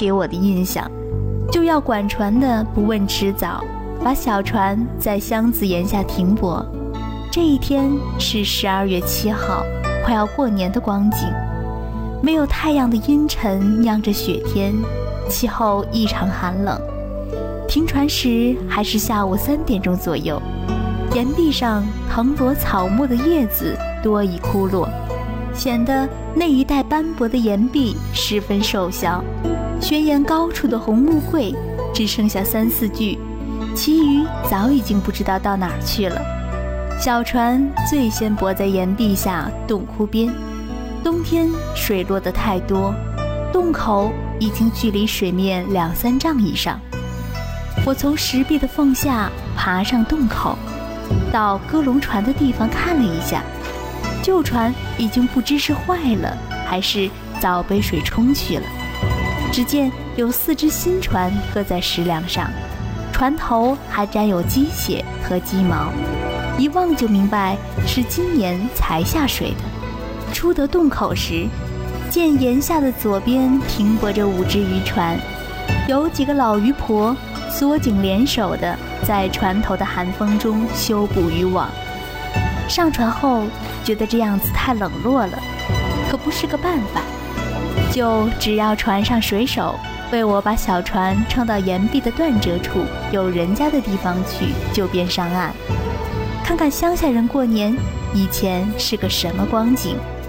给我的印象，就要管船的不问迟早，把小船在箱子檐下停泊。这一天是12月7号，快要过年的光景，没有太阳的阴沉酿着雪天，气候异常寒冷。停船时还是下午3点钟左右，岩壁上藤萝草木的叶子多已枯落，显得那一带斑驳的岩壁十分瘦小。悬崖高处的红木柜只剩下3、4具，其余早已经不知道到哪儿去了。小船最先泊在岩壁下洞窟边，冬天水落得太多，洞口已经距离水面2、3丈以上。我从石壁的缝下爬上洞口，到搁龙船的地方看了一下，旧船已经不知是坏了还是早被水冲去了。只见有4只新船搁在石梁上，船头还沾有鸡血和鸡毛，一望就明白是今年才下水的。出得洞口时，见檐下的左边停泊着5只渔船，有几个老渔婆缩颈联手的在船头的寒风中修补渔网。上船后觉得这样子太冷落了，可不是个办法，就只要船上水手为我把小船撑到岩壁的断折处有人家的地方去，就便上岸，看看乡下人过年以前是个什么光景。